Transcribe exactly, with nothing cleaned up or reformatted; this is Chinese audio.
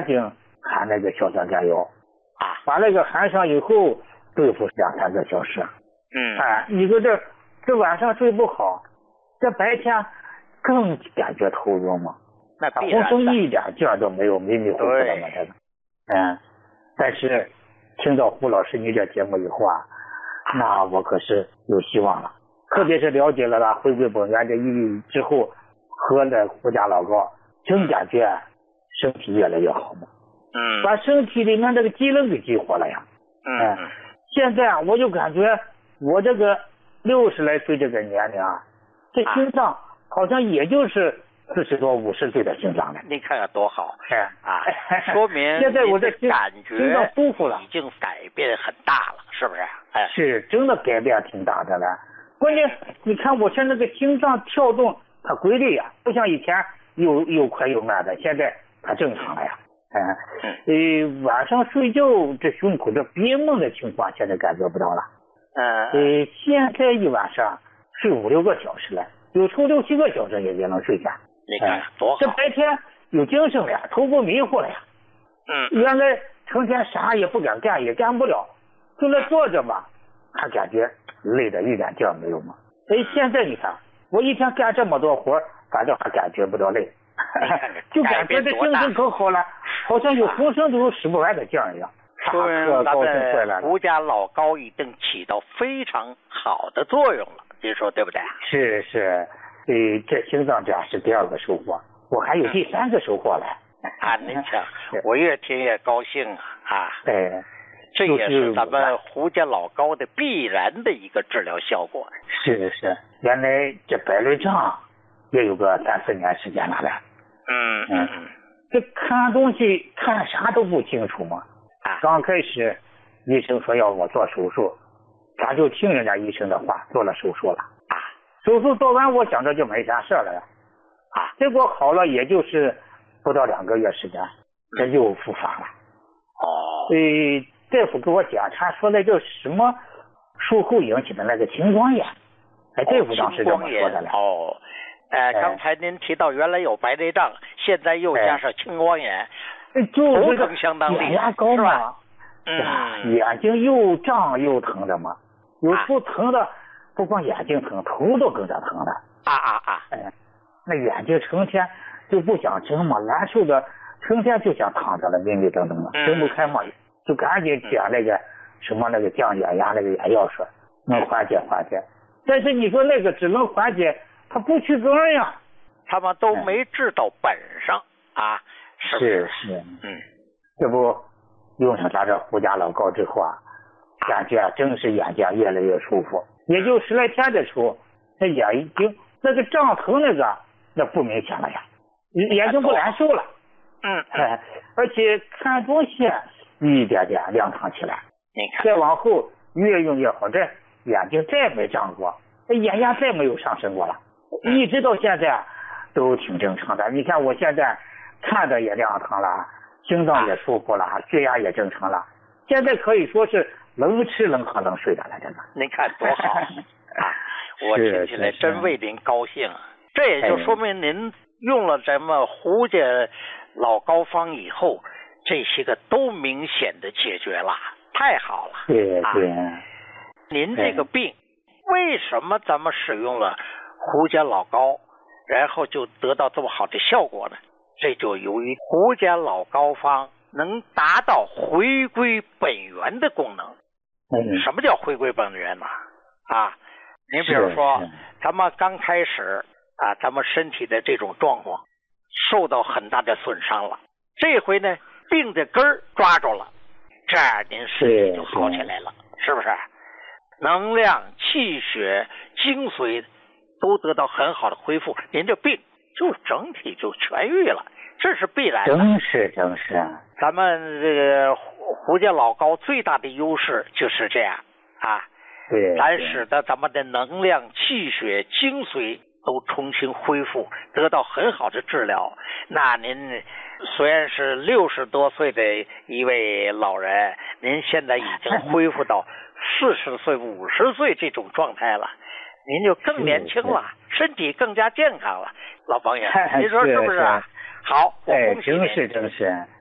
睛喊那个硝酸甘油啊， 把那个含上以后对付两三个小时。 嗯， 哎，你说这这晚上睡不好，这白天更感觉头晕嘛。 那必然的。 浑身一点劲儿都没有，迷迷糊糊的嘛这个。嗯，但是听到胡老师你这节目以后啊，那我可是有希望了。特别是了解了他回归本源这意义之后，喝了胡家老膏，真感觉身体越来越好嘛。 嗯， 把身体里面这个机能给激活了呀。 嗯， 嗯，现在我就感觉我这个六十来岁这个年龄啊，这心脏好像也就是四十多五十岁的心脏了。 你看看多好！ 哎啊，说明现在我这感觉心脏舒服了， 已经改变很大了，是不是？哎， 是真的改变挺大的了。关键你看我现在这个心脏跳动它规律呀，不像以前又又快又慢的，现在它正常了呀。嗯，呃，晚上睡觉这胸口这憋闷的情况现在感觉不到了。 嗯， 呃，现在一晚上睡五六个小时了，有时候六七个小时也也能睡下。 你看多好！ 这白天有精神了呀，头不迷糊了呀。 嗯， 原来成天啥也不敢干，也干不了，就那坐着嘛，还感觉累的一点劲儿没有嘛。哎，现在你看，我一天干这么多活，反正还感觉不到累，就感觉这精神可好了，好像有浑身都有使不完的劲儿一样。 说明咱们胡家老膏已经起到非常好的作用了，你说对不对？ 是是，呃，这心脏这是第二个收获，我还有第三个收获嘞。 啊，你瞧，我越听越高兴啊！啊， 对， 这也是咱们胡家老膏的必然的一个治疗效果。 是是，原来这白内障也有个三四年时间了嘞。 嗯嗯嗯， 这看东西看啥都不清楚嘛。 啊， 刚开始医生说要我做手术，咱就听人家医生的话，做了手术了。 啊，手术做完，我想着就没啥事了呀。 啊， 结果好了，也就是不到两个月时间，这又复发了。 哦， 呃，大夫给我检查说那叫什么术后引起的那个青光眼。哎，大夫当时这么说的了。 哦，呃，刚才您提到原来有白内障，现在又加上青光眼。 就是疼相当厉害， 眼压高嘛， 嗯， 眼睛又胀又疼的嘛，有时候疼的不光眼睛疼，头都跟着疼的。 啊啊啊！ 哎，那眼睛成天就不想睁嘛，难受的，成天就想躺着了，迷迷瞪瞪的，睁不开嘛，就赶紧点那个什么那个降眼压那个眼药水，能缓解缓解。但是你说那个只能缓解，它不去根呀， 他们都没治到本上啊。 是是， 嗯， 这不用上咱这胡家老膏之后啊，感觉啊真是眼睛越来越舒服。也就十来天的时候，那眼睛那个胀疼那个那不明显了呀，眼睛不难受了。 嗯， 哎，而且看东西一点点亮堂起来。 你看， 再往后越用越好，这眼睛再没胀过，眼压再没有上升过了，一直到现在都挺正常的。你看我现在。看着也亮堂了，心脏也舒服了，啊、血压也正常了，现在可以说是能吃能喝能睡的了，真的。 您看多好啊！我听起来真为您高兴。这也就说明您用了咱们胡家老膏方以后，这些个都明显的解决了，太好了。 对对、 啊。您这个病为什么咱们使用了胡家老膏，然后就得到这么好的效果呢？这就由于胡家老膏方能达到回归本源的功能。 嗯， 什么叫回归本源呢？啊，您比如说，咱们刚开始啊，咱们身体的这种状况受到很大的损伤了，这回呢，病的根儿抓住了，这样您身体就好起来了，是不是？能量、气血、精髓都得到很好的恢复，您这病就整体就痊愈了，这是必然的。 真是真是， 咱们这个胡家老膏最大的优势就是这样啊， 对， 咱使得咱们的能量、气血、精髓都重新恢复，得到很好的治疗。那您虽然是六十多岁的一位老人，您现在已经恢复到四十岁、五十岁这种状态了。您就更年轻了，身体更加健康了，老朋友，您说是不是啊？好，我恭喜您。 哎，真是真是。